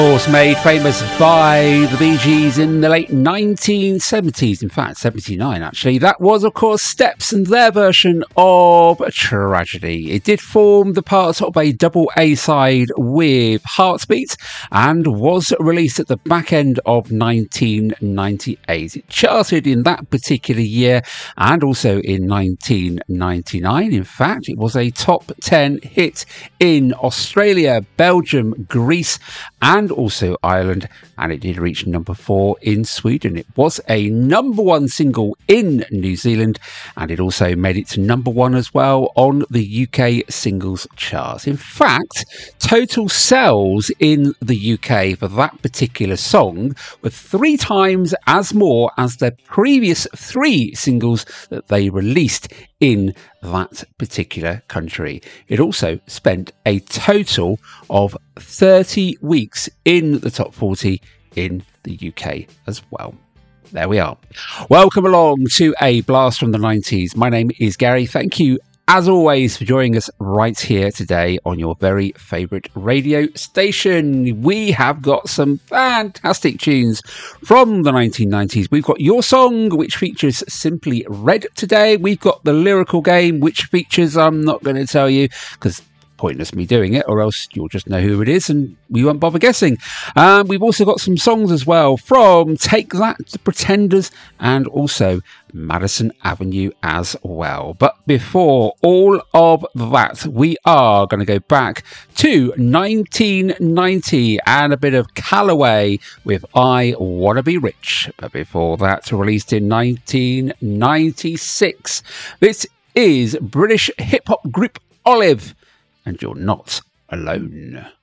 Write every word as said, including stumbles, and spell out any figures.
course, made famous by the Bee Gees in the late nineteen seventies, in fact seventy-nine actually. That was of course Steps and their version of Tragedy. It did form the part of a double A side with Heartbeat and was released at the back end of nineteen ninety-eight. It charted in that particular year and also in nineteen ninety-nine. In fact, it was a top ten hit in Australia, Belgium, Greece and also Ireland, and it did reach number four in Sweden. It was a number one single in New Zealand, and it also made it to number one as well on the U K singles charts. In fact, total sales in the U K for that particular song were three times as more as their previous three singles that they released in that particular country. It also spent a total of thirty weeks in the top forty in the U K as well. There we are. Welcome along to A Blast from the nineties. My name is Gary. Thank you as always for joining us right here today on your very favourite radio station. We have got some fantastic tunes from the nineteen nineties. We've got Your Song, which features Simply Red today. We've got The Lyrical Game, which features, I'm not going to tell you because pointless me doing it, or else you'll just know who it is and we won't bother guessing. Um, we've also got some songs as well from Take That, The Pretenders, and also Madison Avenue as well. But before all of that, we are going to go back to nineteen ninety and a bit of Calloway with I Wanna Be Rich. But before that, released in nineteen ninety-six, this is British hip-hop group Olive, and You're Not Alone.